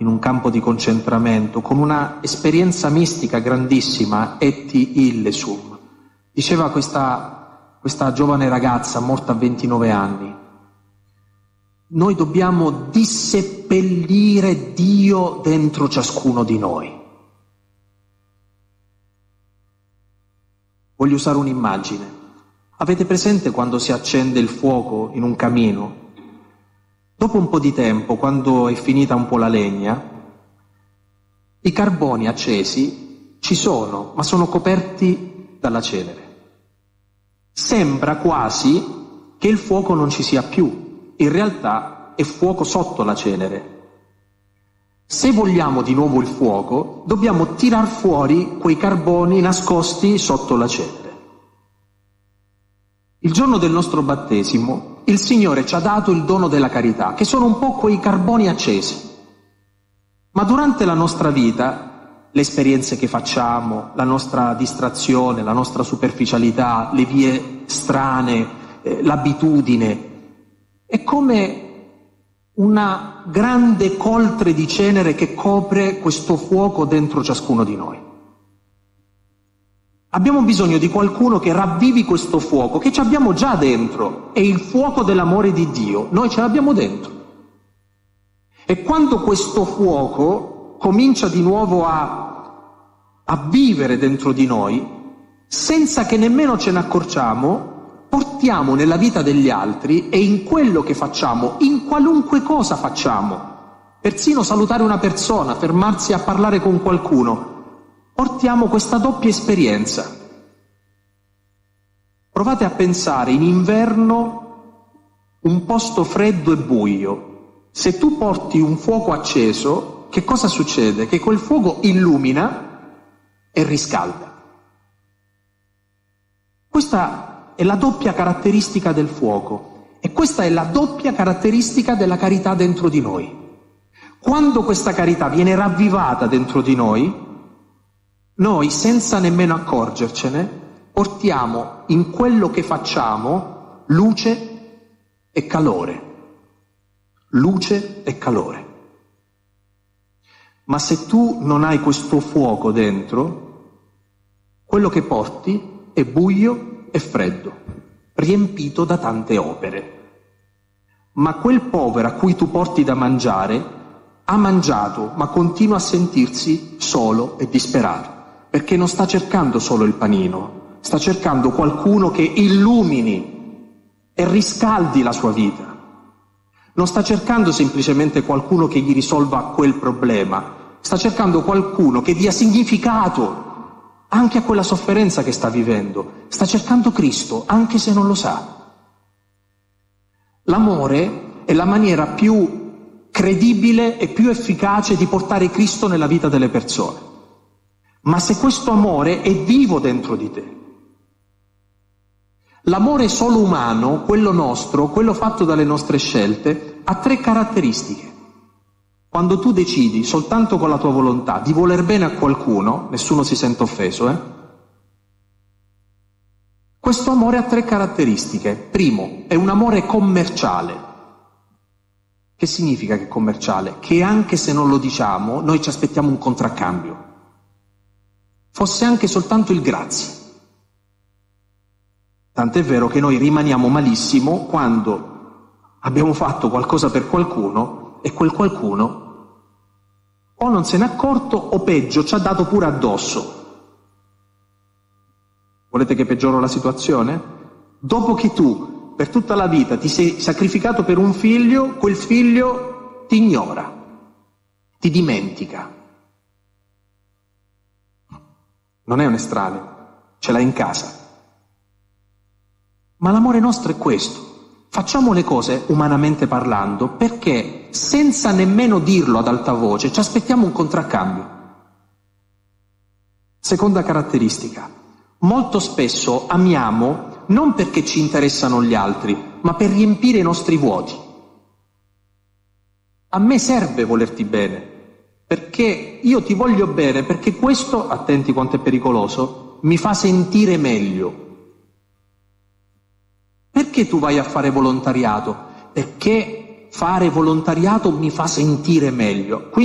in un campo di concentramento, con una esperienza mistica grandissima, Etty Hillesum. Diceva questa giovane ragazza, morta a 29 anni, noi dobbiamo disseppellire Dio dentro ciascuno di noi. Voglio usare un'immagine. Avete presente quando si accende il fuoco in un camino? Dopo un po' di tempo, quando è finita un po' la legna, i carboni accesi ci sono, ma sono coperti dalla cenere. Sembra quasi che il fuoco non ci sia più, in realtà è fuoco sotto la cenere. Se vogliamo di nuovo il fuoco, dobbiamo tirar fuori quei carboni nascosti sotto la cenere. Il giorno del nostro battesimo, il Signore ci ha dato il dono della carità, che sono un po' quei carboni accesi. Ma durante la nostra vita, le esperienze che facciamo, la nostra distrazione, la nostra superficialità, le vie strane, l'abitudine, è come una grande coltre di cenere che copre questo fuoco dentro ciascuno di noi. Abbiamo bisogno di qualcuno che ravvivi questo fuoco, che ci abbiamo già dentro, è il fuoco dell'amore di Dio, noi ce l'abbiamo dentro. E quando questo fuoco comincia di nuovo a vivere dentro di noi, senza che nemmeno ce ne accorgiamo, portiamo nella vita degli altri e in quello che facciamo, in qualunque cosa facciamo, persino salutare una persona, fermarsi a parlare con qualcuno, portiamo questa doppia esperienza. Provate a pensare in inverno un posto freddo e buio. Se tu porti un fuoco acceso, che cosa succede? Che quel fuoco illumina e riscalda. Questa è la doppia caratteristica del fuoco e questa è la doppia caratteristica della carità dentro di noi. Quando questa carità viene ravvivata dentro di noi senza nemmeno accorgercene, portiamo in quello che facciamo luce e calore. Luce e calore. Ma se tu non hai questo fuoco dentro, quello che porti è buio e freddo, riempito da tante opere. Ma quel povero a cui tu porti da mangiare ha mangiato, ma continua a sentirsi solo e disperato. Perché non sta cercando solo il panino, sta cercando qualcuno che illumini e riscaldi la sua vita. Non sta cercando semplicemente qualcuno che gli risolva quel problema, sta cercando qualcuno che dia significato anche a quella sofferenza che sta vivendo. Sta cercando Cristo, anche se non lo sa. L'amore è la maniera più credibile e più efficace di portare Cristo nella vita delle persone. Ma se questo amore è vivo dentro di te, l'amore solo umano, quello nostro, quello fatto dalle nostre scelte, ha 3 caratteristiche. Quando tu decidi soltanto con la tua volontà di voler bene a qualcuno, nessuno si sente offeso, questo amore ha 3 caratteristiche. Primo, è un amore commerciale. Che significa che è commerciale? Che anche se non lo diciamo, noi ci aspettiamo un contraccambio. Fosse anche soltanto il grazie. Tant'è vero che noi rimaniamo malissimo quando abbiamo fatto qualcosa per qualcuno e quel qualcuno o non se n'è accorto o peggio ci ha dato pure addosso. Volete che peggioro la situazione? Dopo che tu per tutta la vita ti sei sacrificato per un figlio, quel figlio ti ignora, ti dimentica. Non è un estraneo, ce l'hai in casa. Ma l'amore nostro è questo. Facciamo le cose umanamente parlando perché senza nemmeno dirlo ad alta voce ci aspettiamo un contraccambio. Seconda caratteristica. Molto spesso amiamo non perché ci interessano gli altri, ma per riempire i nostri vuoti. A me serve volerti bene. Perché io ti voglio bene, perché questo, attenti quanto è pericoloso, mi fa sentire meglio. Perché tu vai a fare volontariato? Perché fare volontariato mi fa sentire meglio.